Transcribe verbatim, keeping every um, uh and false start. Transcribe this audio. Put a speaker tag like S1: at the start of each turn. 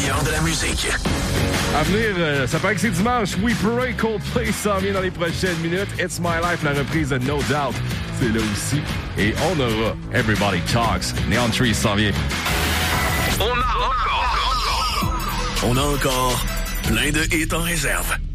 S1: meilleur de la musique.
S2: À venir, euh, ça paraît que c'est dimanche. We Pray, Coldplay s'en vient dans les prochaines minutes. It's My Life, la reprise de No Doubt, c'est là aussi. Et on aura Everybody Talks. Neon Trees s'en vient.
S1: On a encore, on a encore plein de hits en réserve.